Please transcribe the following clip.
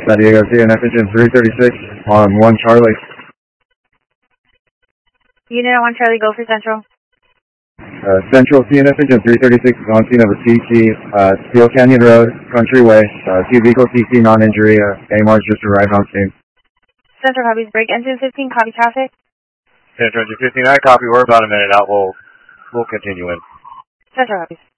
San Diego CNF engine 336 on 1 Charlie. Unit on 1 Charlie, go for Central. Central CNF engine 336 is on scene of a CT, Steel Canyon Road, Countryway. Two vehicle CT, non-injury. AMR's just arrived on scene. Central copies, break engine 15, copy traffic. Central engine 15, I copy, we're about a minute out, we'll continue in. Central copies.